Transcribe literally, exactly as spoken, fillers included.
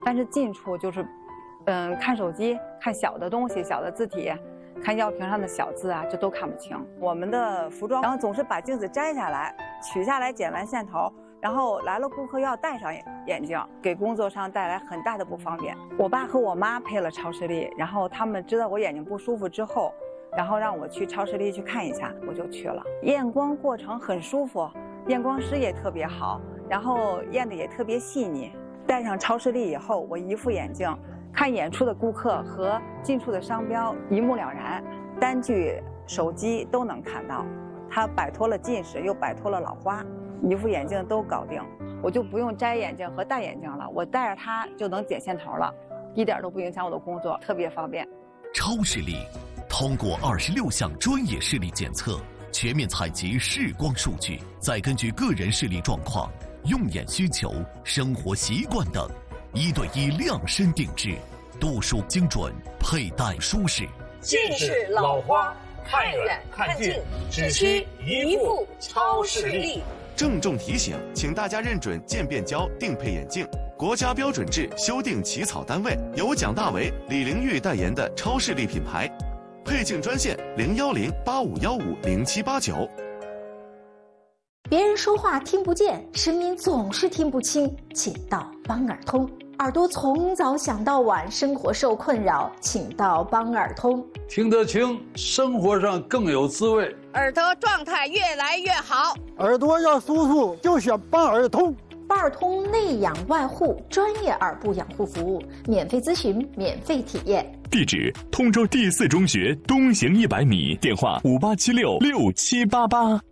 但是近处就是，嗯，看手机、看小的东西、小的字体。看药瓶上的小字啊，这都看不清。我们的服装，然后总是把镜子摘下来，取下来剪完线头，然后来了顾客要戴上眼镜，给工作上带来很大的不方便。我爸和我妈配了超视力，然后他们知道我眼睛不舒服之后，然后让我去超视力去看一下，我就去了。验光过程很舒服，验光师也特别好，然后验的也特别细腻。戴上超视力以后，我一副眼镜。看远处的顾客和近处的商标一目了然，单据、手机都能看到。它摆脱了近视，又摆脱了老花，一副眼镜都搞定。我就不用摘眼镜和戴眼镜了，我戴着它就能剪线头了，一点都不影响我的工作，特别方便。 超视力通过二十六项专业视力检测，全面采集视光数据，再根据个人视力状况、用眼需求、生活习惯等。一对一量身定制，度数精准，佩戴舒适。 近视、老花，看远看近，只需一副超视力。 郑重提醒，请大家认准渐变焦定配眼镜，国家标准制修订起草单位由蒋大为、李玲玉代言的超视力品牌。配镜专线零幺零八五幺五零七八九。 别人说话听不见，声音总是听不清，请到帮耳通。耳朵从早想到晚，生活受困扰，请到帮耳通。 听得清，生活上更有滋味， 耳朵状态越来越好。 耳朵要舒服，就选帮耳通。 帮耳通内养外护，专业耳部养护服务，免费咨询，免费体验。 地址：通州第四中学东行一百米，电话：五八七六六七八八。